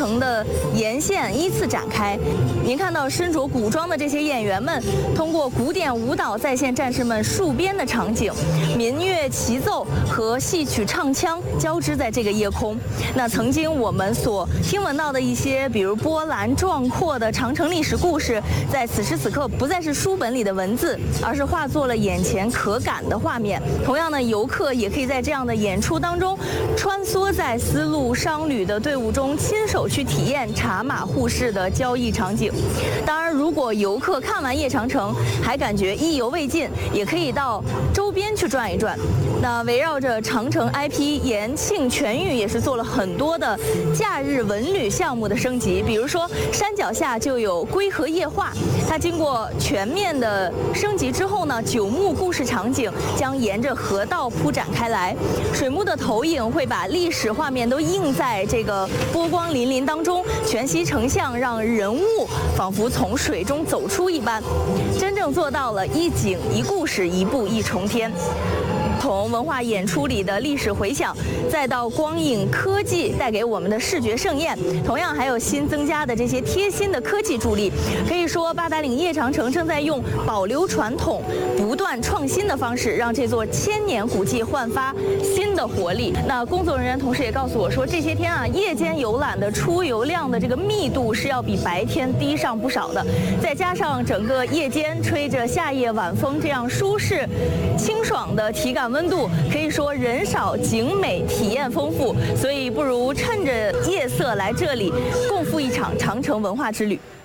城的沿线依次展开。您看到身着古装的这些演员们，通过古典舞蹈再现战士们戍边的场景，民乐齐奏和戏曲唱腔交织在这个夜空。那曾经我们所听闻到的一些，比如波澜壮阔的长城历史故事，在此时此刻不再是书本里的文字，而是化作了眼前可感的画面。同样呢，游客也可以在这样的演出当中，穿梭在丝路商旅的队伍中，亲手去体验茶马互市的交易场景。当然，如果游客看完夜长城还感觉意犹未尽，也可以到周边去转一转。那围绕着长城 IP， 延庆全域也是做了很多的假日文旅项目的升级。比如说，山脚下就有归河夜话，它经过全面的升级之后呢，九幕故事场景将沿着河道铺展开来，水幕的投影会把历史画面都映在这个波光粼粼当中，全息成像，让人物仿佛从水中走出一般，真正做到了一景一故事，一步一重天。从文化演出里的历史回响，再到光影科技带给我们的视觉盛宴，同样还有新增加的这些贴心的科技助力。可以说，八达岭夜长城正在用保留传统、不断创新的方式，让这座千年古迹焕发新的活力。那工作人员同时也告诉我说，这些天啊，夜间游览的出游量的这个密度是要比白天低上不少的。再加上整个夜间吹着夏夜晚风，这样舒适、清爽的体感温度，可以说人少景美，体验丰富，所以不如趁着夜色来这里，共赴一场长城文化之旅。